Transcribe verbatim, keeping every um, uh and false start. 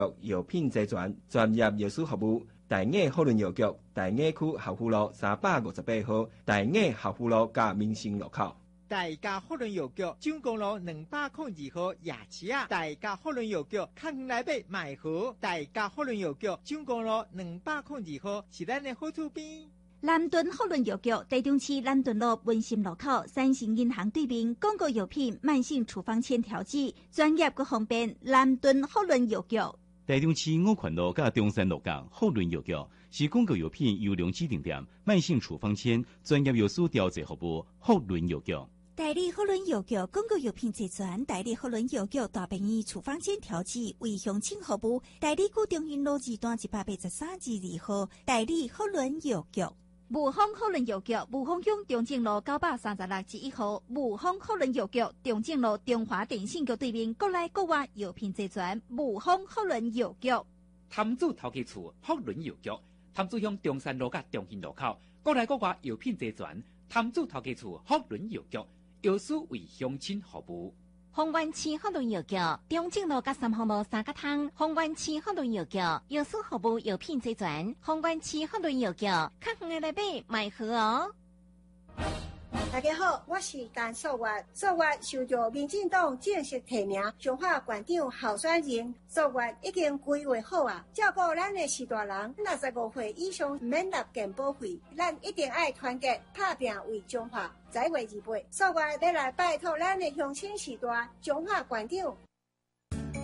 药品齐全，专业药师服务。大雅福伦药局，大雅区校富路三百五十八号，大雅校富路甲民生路口。 大家福伦药局蔣公路两百零二号夜市啊！大家福伦药局较远来买买好。大家福伦药局蔣公路两百零二号是咱的好厝边。 南屯福伦药局台中市南屯路文心路口三星银行对面，广告药品慢性处方签调剂，专业佮方便。南屯福伦药局。 台中市五权路甲中山路港福伦药局是广告药品优良指定店，慢性处方签专业药师调剂服务。福伦药局。 代理福伦药局广告药品齐全，代理福伦药局大便宜处方签调剂为乡亲服务。代理古中心路二段一百八十三至二号，代理福伦药局。武丰福伦药局，武丰乡中正路九百三十六至一号，武丰福伦药局中正路中华电信局对面，国内国外药品齐全。武丰福伦药局。 潭子头家厝福伦药局，潭子乡中山路甲中心路口，国内国外药品齐全。潭子头家厝福伦药局。药师为乡亲服务。 丰原市福伦药局中正路甲三丰路三角汤。丰原市福伦药局药师服务药品齐全。丰原市福伦药局较远的来买买好哦。 大家好，我是甘素月。素月受到民进党正式提名彰化县长候选人，素月已经规划好啊，照顾咱的士大人，六十五岁以上免纳健保费，咱一定要团结打拼为彰化。十月二八，素月要来拜托咱的乡亲士大彰化县长